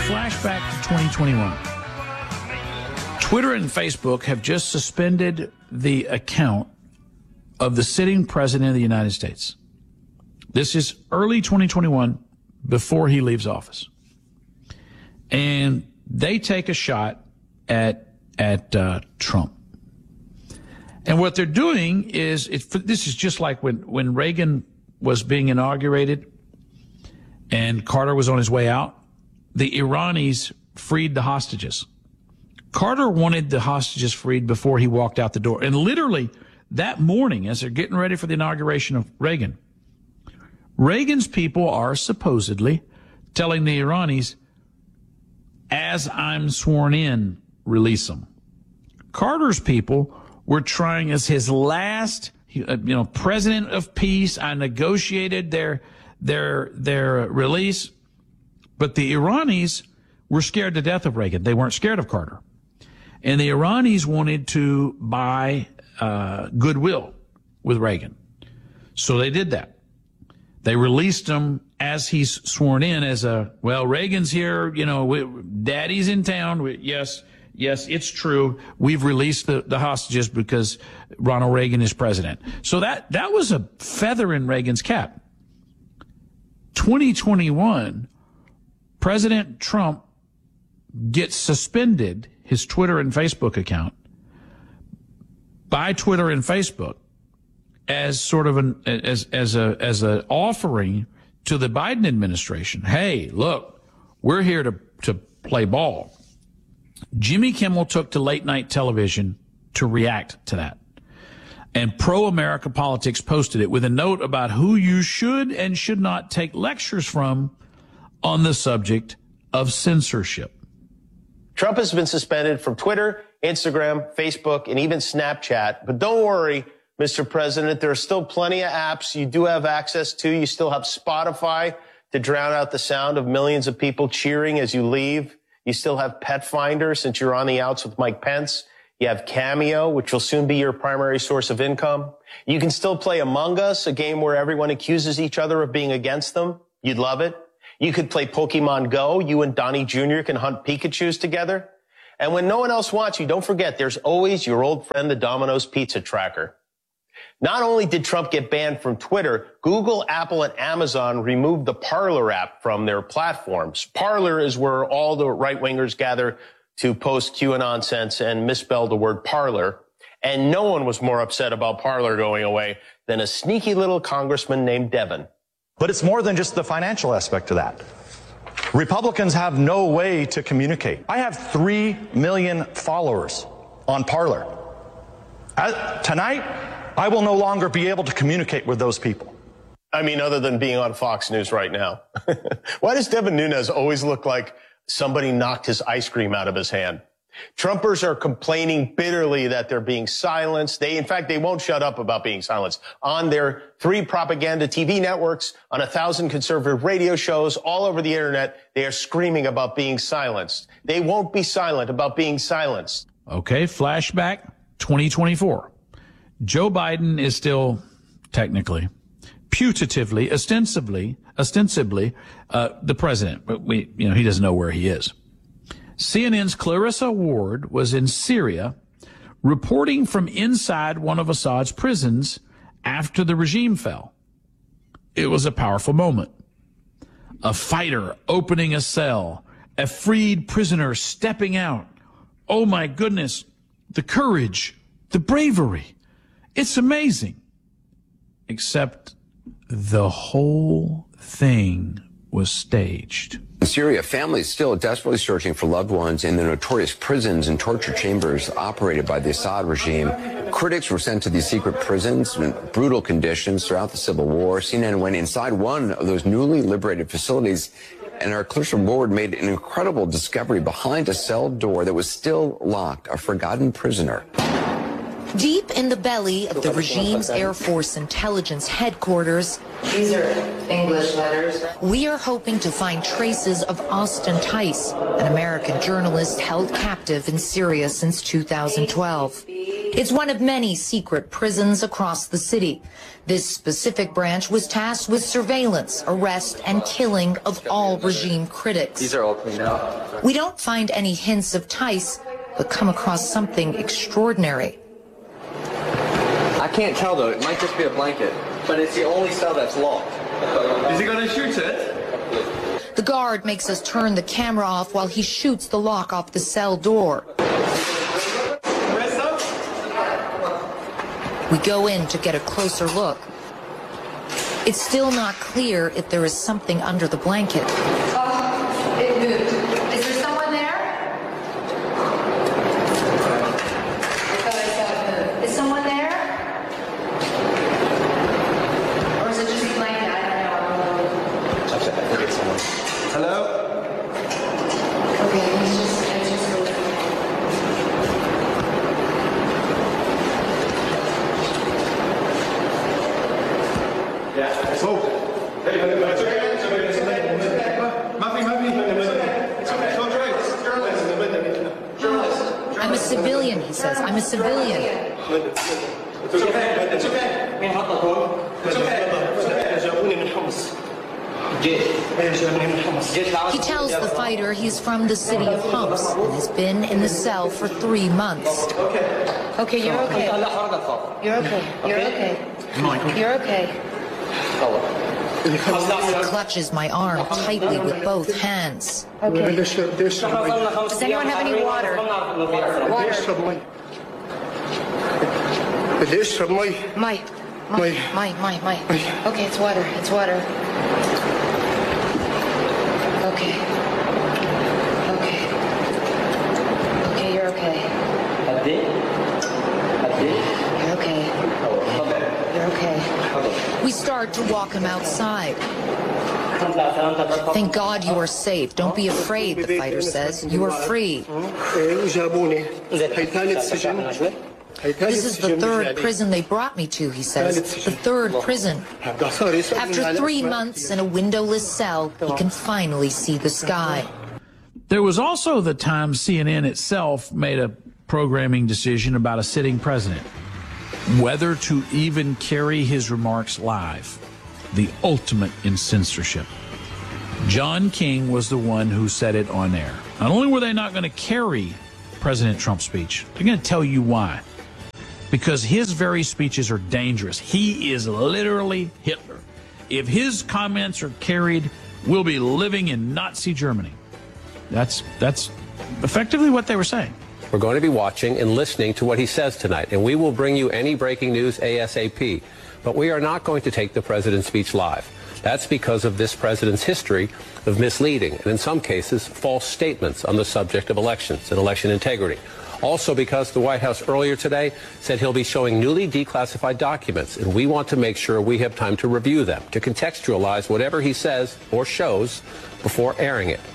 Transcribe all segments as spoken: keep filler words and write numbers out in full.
flashback to twenty twenty-one. Twitter and Facebook have just suspended the account of the sitting president of the United States. This is early twenty twenty-one, before he leaves office. And they take a shot at at uh, Trump. And what they're doing is, it, this is just like when, when Reagan was being inaugurated and Carter was on his way out, the Iranis freed the hostages. Carter wanted the hostages freed before he walked out the door. And literally that morning, as they're getting ready for the inauguration of Reagan, Reagan's people are supposedly telling the Iranis, as I'm sworn in, release them. Carter's people were trying as his last, you know, president of peace. I negotiated their, their, their release. But the Iranis were scared to death of Reagan. They weren't scared of Carter. And the Iranis wanted to buy uh, goodwill with Reagan. So they did that. They released him as he's sworn in as a, well, Reagan's here, you know, we, daddy's in town. We, yes, yes, it's true. We've released the, the hostages because Ronald Reagan is president. So that, that was a feather in Reagan's cap. twenty twenty-one, President Trump gets suspended, his Twitter and Facebook account, by Twitter and Facebook, as sort of an as as a as an offering to the Biden administration. Hey, look, we're here to to play ball. Jimmy Kimmel took to late night television to react to that. And Pro America Politics posted it with a note about who you should and should not take lectures from on the subject of censorship. Trump has been suspended from Twitter, Instagram, Facebook, and even Snapchat. But don't worry, Mister President, there are still plenty of apps you do have access to. You still have Spotify to drown out the sound of millions of people cheering as you leave. You still have Pet Finder since you're on the outs with Mike Pence. You have Cameo, which will soon be your primary source of income. You can still play Among Us, a game where everyone accuses each other of being against them. You'd love it. You could play Pokemon Go. You and Donnie Junior can hunt Pikachus together. And when no one else wants you, don't forget, there's always your old friend, the Domino's Pizza Tracker. Not only did Trump get banned from Twitter, Google, Apple, and Amazon removed the Parler app from their platforms. Parler is where all the right-wingers gather to post QAnon nonsense and misspell the word parlor. And no one was more upset about Parler going away than a sneaky little congressman named Devin. But it's more than just the financial aspect of that. Republicans have no way to communicate. I have three million followers on Parler. As, tonight, I will no longer be able to communicate with those people. I mean, other than being on Fox News right now. Why does Devin Nunes always look like somebody knocked his ice cream out of his hand? Trumpers are complaining bitterly that they're being silenced. They, in fact, they won't shut up about being silenced. On their three propaganda T V networks, on a thousand conservative radio shows, all over the internet, they are screaming about being silenced. They won't be silent about being silenced. Okay, flashback twenty twenty-four. Joe Biden is still technically, putatively, ostensibly, ostensibly, uh, the president, but we, you know, he doesn't know where he is. C N N's Clarissa Ward was in Syria reporting from inside one of Assad's prisons after the regime fell. It was a powerful moment. A fighter opening a cell, a freed prisoner stepping out. Oh my goodness, the courage, the bravery. It's amazing. Except the whole thing was staged. In Syria, families still desperately searching for loved ones in the notorious prisons and torture chambers operated by the Assad regime. Critics were sent to these secret prisons in brutal conditions throughout the civil war. C N N went inside one of those newly liberated facilities, and our Clarissa Ward made an incredible discovery behind a cell door that was still locked, a forgotten prisoner. Deep in the belly of the regime's Air Force intelligence headquarters, these are English letters. We are hoping to find traces of Austin Tice, an American journalist held captive in Syria since two thousand twelve. It's one of many secret prisons across the city. This specific branch was tasked with surveillance, arrest, and killing of all regime critics. These are all cleaned out. We don't find any hints of Tice, but come across something extraordinary. I can't tell though, it might just be a blanket, but it's the only cell that's locked. Is he gonna shoot it? The guard makes us turn the camera off while he shoots the lock off the cell door. We go in to get a closer look. It's still not clear if there is something under the blanket. Oh, it moved. Is there someone there? I thought I saw it move. Is someone there? Or is it just a blanket? I don't know. I think it's someone. Hello? Okay, it's just, it's just. Yeah, it's open. Hey, it's okay. It's okay. It's okay. Muffy, Muffy. It's okay. Don't try. This is journalist. Journalist. I'm a civilian, he says. I'm a civilian. It's okay. It's okay. مين حطكم؟ It's okay. It's okay. جابوني من حمص. جيش. جابوني من حمص. He tells the fighter he's from the city of Homs and has been in the cell for three months. Okay. Okay, you're okay. You're okay. You're okay. You're okay. He clutches my arm tightly with both hands. Okay. Does anyone have any water? Water. My. My. My. My. My. Okay, it's water. It's water. Okay. Okay. Okay, you're okay. You're okay. You're okay. We start to walk him outside. Thank God you are safe. Don't be afraid, the fighter says. You are free. This is the third prison they brought me to, he says. The third prison. After three months in a windowless cell, he can finally see the sky. There was also the time C N N itself made a programming decision about a sitting president, whether to even carry his remarks live, the ultimate in censorship. John King was the one who said it on air. Not only were they not going to carry President Trump's speech, they're going to tell you why. Because his very speeches are dangerous. He is literally Hitler. If his comments are carried, we'll be living in Nazi Germany. That's, that's effectively what they were saying. We're going to be watching and listening to what he says tonight, and we will bring you any breaking news ASAP. But we are not going to take the president's speech live. That's because of this president's history of misleading and, in some cases, false statements on the subject of elections and election integrity. Also because the White House earlier today said he'll be showing newly declassified documents, and we want to make sure we have time to review them, to contextualize whatever he says or shows before airing it.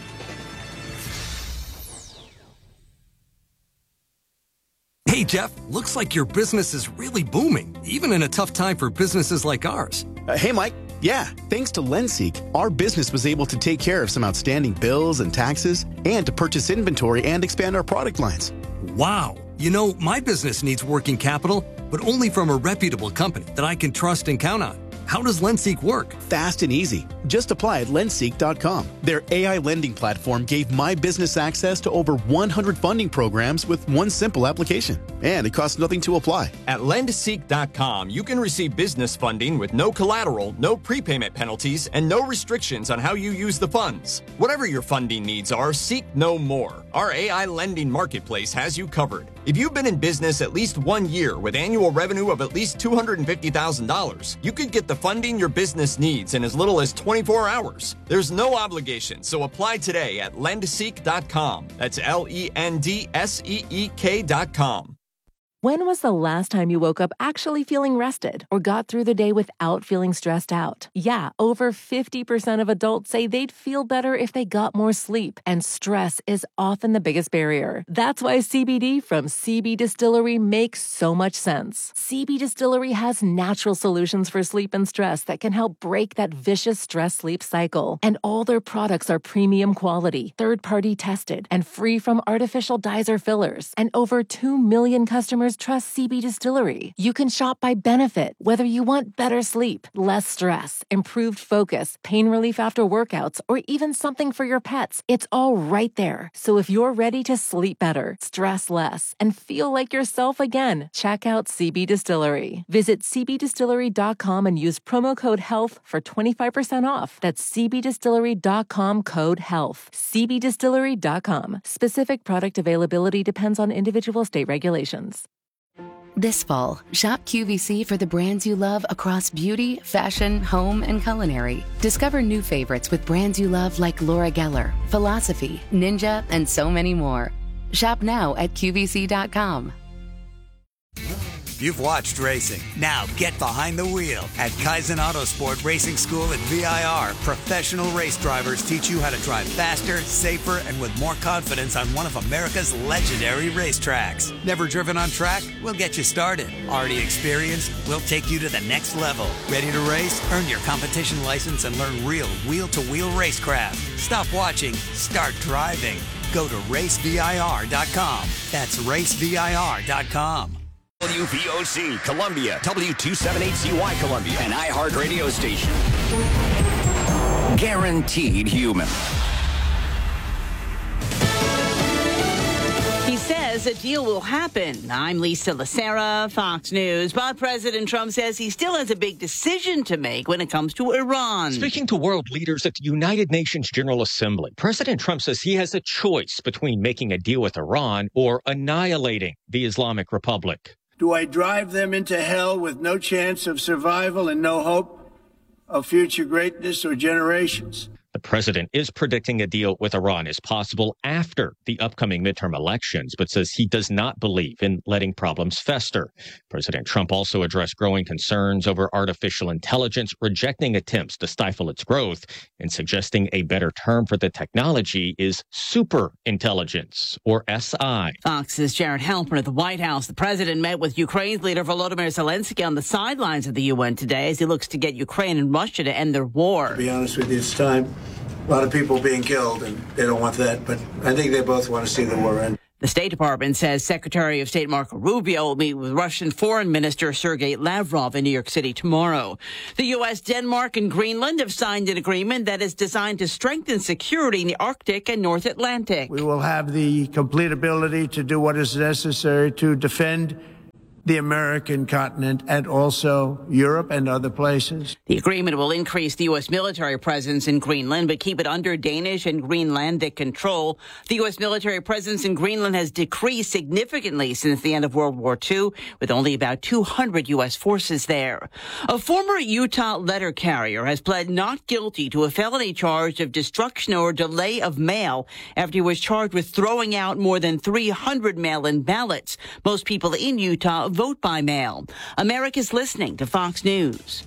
Hey, Jeff, looks like your business is really booming, even in a tough time for businesses like ours. Uh, hey, Mike. Yeah, thanks to LendSeek, our business was able to take care of some outstanding bills and taxes and to purchase inventory and expand our product lines. Wow. You know, my business needs working capital, but only from a reputable company that I can trust and count on. How does LendSeek work? Fast and easy. Just apply at lendseek dot com. Their A I lending platform gave my business access to over one hundred funding programs with one simple application. And it costs nothing to apply. At lendseek dot com, you can receive business funding with no collateral, no prepayment penalties, and no restrictions on how you use the funds. Whatever your funding needs are, seek no more. Our A I lending marketplace has you covered. If you've been in business at least one year with annual revenue of at least two hundred fifty thousand dollars, you could get the funding your business needs in as little as twenty-four hours. There's no obligation, so apply today at lendseek dot com. That's L E N D S E E K dot com. When was the last time you woke up actually feeling rested or got through the day without feeling stressed out? Yeah, over fifty percent of adults say they'd feel better if they got more sleep, and stress is often the biggest barrier. That's why C B D from C B Distillery makes so much sense. C B Distillery has natural solutions for sleep and stress that can help break that vicious stress-sleep cycle. And all their products are premium quality, third-party tested, and free from artificial dyes or fillers. And over two million customers customers trust C B Distillery. You can shop by benefit, whether you want better sleep, less stress, improved focus, pain relief after workouts, or even something for your pets. It's all right there. So if you're ready to sleep better, stress less, and feel like yourself again, check out C B Distillery. Visit c b distillery dot com and use promo code HEALTH for twenty-five percent off. That's c b distillery dot com code HEALTH. c b distillery dot com. Specific product availability depends on individual state regulations. This fall, shop Q V C for the brands you love across beauty, fashion, home, and culinary. Discover new favorites with brands you love like Laura Geller, Philosophy, Ninja, and so many more. Shop now at q v c dot com. You've watched racing. Now get behind the wheel. At Kaizen Autosport Racing School at V I R, professional race drivers teach you how to drive faster, safer, and with more confidence on one of America's legendary racetracks. Never driven on track? We'll get you started. Already experienced? We'll take you to the next level. Ready to race? Earn your competition license and learn real wheel-to-wheel racecraft. Stop watching. Start driving. Go to race v i r dot com. That's race v i r dot com. W V O C Columbia, W two seventy-eight C Y Columbia, an iHeart radio station. Guaranteed human. He says a deal will happen. I'm Lisa Lacera, Fox News. But President Trump says he still has a big decision to make when it comes to Iran. Speaking to world leaders at the United Nations General Assembly, President Trump says he has a choice between making a deal with Iran or annihilating the Islamic Republic. Do I drive them into hell with no chance of survival and no hope of future greatness or generations? The president is predicting a deal with Iran is possible after the upcoming midterm elections, but says he does not believe in letting problems fester. President Trump also addressed growing concerns over artificial intelligence, rejecting attempts to stifle its growth and suggesting a better term for the technology is super intelligence, or S I. Fox's Jared Halpern at the White House. The president met with Ukraine's leader Volodymyr Zelensky on the sidelines of the U N today as he looks to get Ukraine and Russia to end their war. To be honest with you, it's time. A lot of people being killed, and they don't want that, but I think they both want to see the war end. The State Department says Secretary of State Marco Rubio will meet with Russian Foreign Minister Sergei Lavrov in New York City tomorrow. The U S, Denmark, and Greenland have signed an agreement that is designed to strengthen security in the Arctic and North Atlantic. We will have the complete ability to do what is necessary to defend the American continent and also Europe and other places. The agreement will increase the U S military presence in Greenland, but keep it under Danish and Greenlandic control. The U S military presence in Greenland has decreased significantly since the end of World War Two, with only about two hundred U S forces there. A former Utah letter carrier has pled not guilty to a felony charge of destruction or delay of mail after he was charged with throwing out more than three hundred mail-in ballots. Most people in Utah vote by mail. America's listening to Fox News.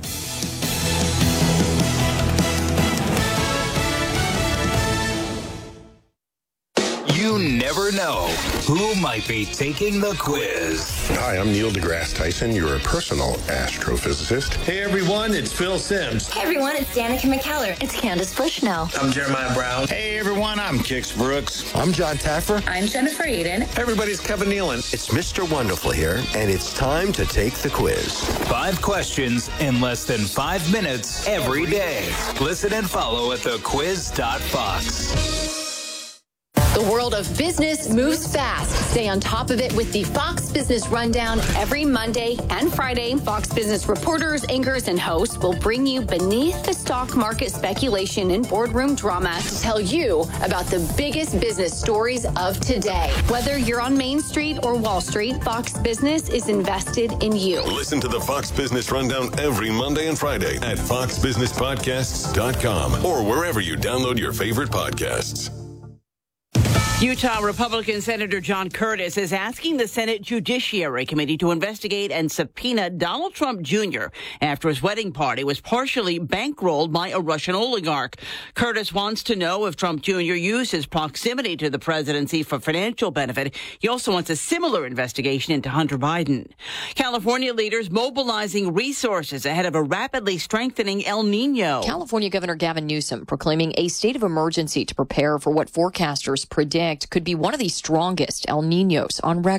You never know who might be taking the quiz. Hi, I'm Neil deGrasse Tyson, your personal astrophysicist. Hey everyone, it's Phil Simms. Hey everyone, it's Danica McKellar. It's Candace Bushnell. I'm Jeremiah Brown. Hey everyone, I'm Kix Brooks. I'm John Taffer. I'm Jennifer Eden. Everybody's Kevin Nealon. It's Mister Wonderful here, and it's time to take the quiz. Five questions in less than five minutes every day. Listen and follow at the quiz dot fox. The world of business moves fast. Stay on top of it with the Fox Business Rundown every Monday and Friday. Fox Business reporters, anchors, and hosts will bring you beneath the stock market speculation and boardroom drama to tell you about the biggest business stories of today. Whether you're on Main Street or Wall Street, Fox Business is invested in you. Listen to the Fox Business Rundown every Monday and Friday at fox business podcasts dot com or wherever you download your favorite podcasts. Utah Republican Senator John Curtis is asking the Senate Judiciary Committee to investigate and subpoena Donald Trump Junior after his wedding party was partially bankrolled by a Russian oligarch. Curtis wants to know if Trump Junior used his proximity to the presidency for financial benefit. He also wants a similar investigation into Hunter Biden. California leaders mobilizing resources ahead of a rapidly strengthening El Nino. California Governor Gavin Newsom proclaiming a state of emergency to prepare for what forecasters predict could be one of the strongest El Ninos on record.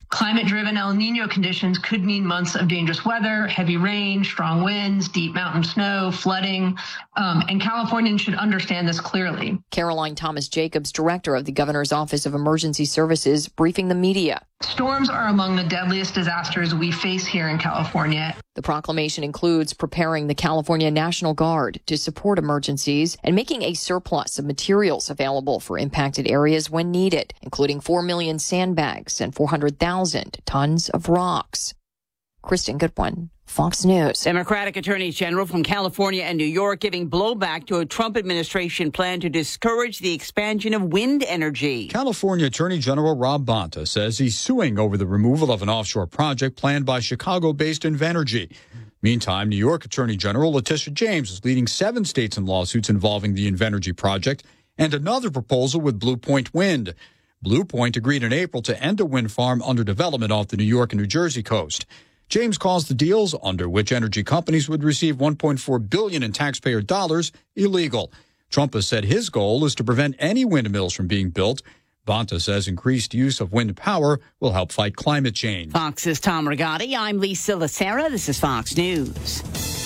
Climate-driven El Nino conditions could mean months of dangerous weather, heavy rain, strong winds, deep mountain snow, flooding, um, and Californians should understand this clearly. Caroline Thomas Jacobs, director of the Governor's Office of Emergency Services, briefing the media. Storms are among the deadliest disasters we face here in California. The proclamation includes preparing the California National Guard to support emergencies and making a surplus of materials available for impacted areas when needed, including four million sandbags and four hundred thousand tons of rocks. Kristen Goodwin, Fox News. Democratic attorneys general from California and New York giving blowback to a Trump administration plan to discourage the expansion of wind energy. California Attorney General Rob Bonta says he's suing over the removal of an offshore project planned by Chicago-based Invenergy. Meantime, New York Attorney General Letitia James is leading seven states in lawsuits involving the Invenergy project and another proposal with Blue Point Wind. Blue Point agreed in April to end a wind farm under development off the New York and New Jersey coast. James calls the deals, under which energy companies would receive one point four billion dollars in taxpayer dollars, illegal. Trump has said his goal is to prevent any windmills from being built. Bonta says increased use of wind power will help fight climate change. Fox's Tom Rigotti. I'm Lisa Lacera. This is Fox News.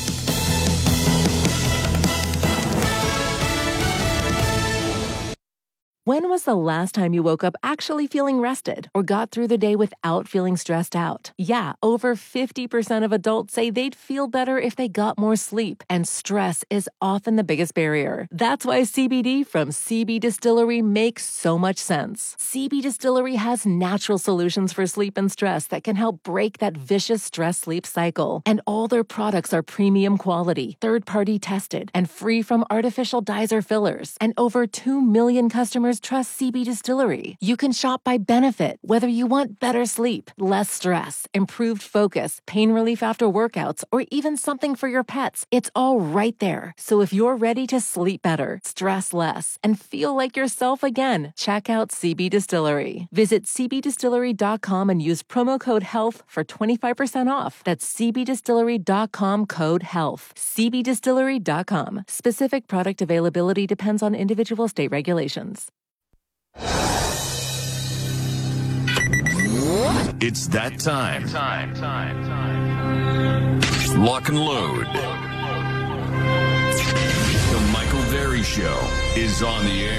When was the last time you woke up actually feeling rested or got through the day without feeling stressed out? Yeah, over fifty percent of adults say they'd feel better if they got more sleep, and stress is often the biggest barrier. That's why C B D from C B Distillery makes so much sense. C B Distillery has natural solutions for sleep and stress that can help break that vicious stress-sleep cycle. And all their products are premium quality, third-party tested, and free from artificial dyes or fillers. And over two million customers trust C B Distillery. You can shop by benefit, whether you want better sleep, less stress, improved focus, pain relief after workouts, or even something for your pets. It's all right there. So if you're ready to sleep better, stress less, and feel like yourself again, check out C B Distillery. Visit c b distillery dot com and use promo code HEALTH for twenty-five percent off. That's c b distillery dot com code HEALTH. c b distillery dot com. Specific product availability depends on individual state regulations. It's that time. Time, time, time. Lock and load. The Michael Berry Show is on the air.